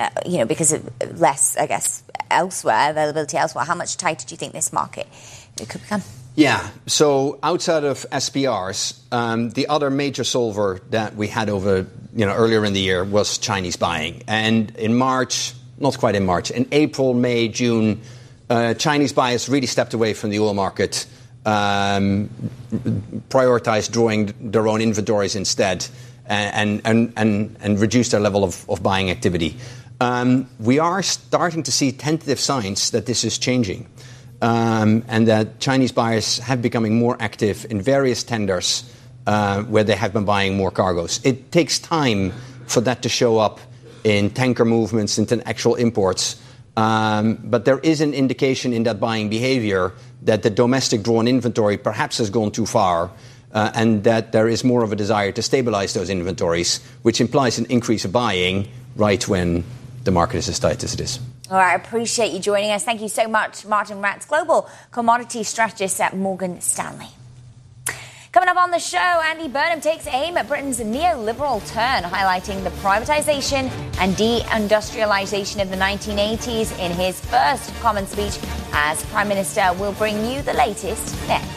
because of less, I guess, availability elsewhere. How much tighter do you think this market could become? Yeah, so outside of SPRs, the other major solver that we had over, earlier in the year was Chinese buying. And in March, not quite in March, in April, May, June, Chinese buyers really stepped away from the oil market, prioritized drawing their own inventories instead, and reduced their level of buying activity. We are starting to see tentative signs that this is changing. And that Chinese buyers have becoming more active in various tenders where they have been buying more cargoes. It takes time for that to show up in tanker movements, into actual imports. But there is an indication in that buying behavior that the domestic drawn inventory perhaps has gone too far, and that there is more of a desire to stabilize those inventories, which implies an increase of buying right when the market is as tight as it is. All right, I appreciate you joining us. Thank you so much, Martin Ratz, Global Commodity Strategist at Morgan Stanley. Coming up on the show, Andy Burnham takes aim at Britain's neoliberal turn, highlighting the privatization and deindustrialization of the 1980s in his first common speech as Prime Minister. We'll bring you the latest next.